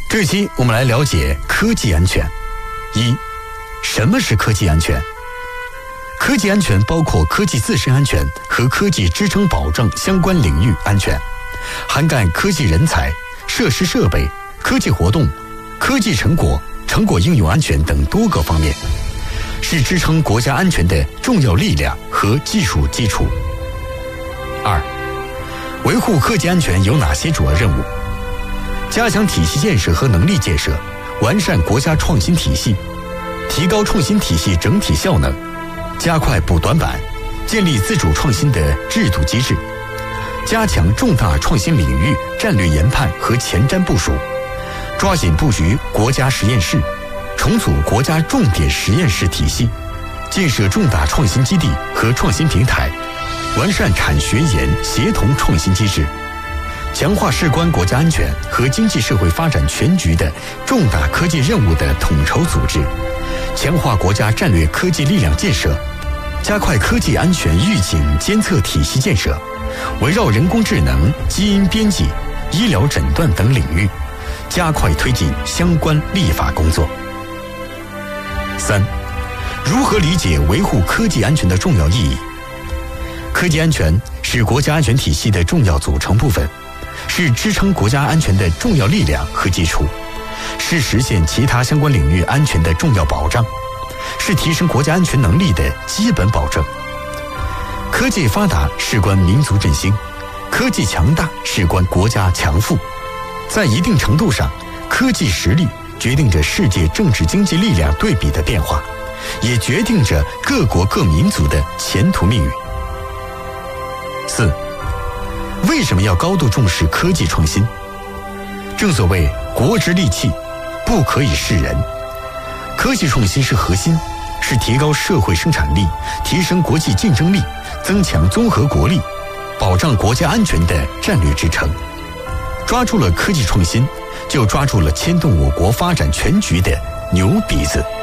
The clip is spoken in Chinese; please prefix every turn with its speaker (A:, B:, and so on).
A: 这期我们来了解科技安全。一、什么是科技安全？科技安全包括科技自身安全和科技支撑保障相关领域安全，涵盖科技人才、设施设备、科技活动、科技成果应用安全等多个方面，是支撑国家安全的重要力量和技术基础。二、维护科技安全有哪些主要任务？加强体系建设和能力建设，完善国家创新体系，提高创新体系整体效能，加快补短板，建立自主创新的制度机制，加强重大创新领域战略研判和前瞻部署，抓紧布局国家实验室，重组国家重点实验室体系，建设重大创新基地和创新平台，完善产学研协同创新机制，强化事关国家安全和经济社会发展全局的重大科技任务的统筹组织，强化国家战略科技力量建设，加快科技安全预警监测体系建设，围绕人工智能、基因编辑、医疗诊断等领域，加快推进相关立法工作。三、如何理解维护科技安全的重要意义？科技安全是国家安全体系的重要组成部分，是支撑国家安全的重要力量和基础，是实现其他相关领域安全的重要保障，是提升国家安全能力的基本保证。科技发达事关民族振兴，科技强大事关国家强富。在一定程度上，科技实力决定着世界政治经济力量对比的变化，也决定着各国各民族的前途命运。四、为什么要高度重视科技创新？正所谓国之利器，不可以示人。科技创新是核心，是提高社会生产力、提升国际竞争力、增强综合国力、保障国家安全的战略支撑。抓住了科技创新，就抓住了牵动我国发展全局的牛鼻子。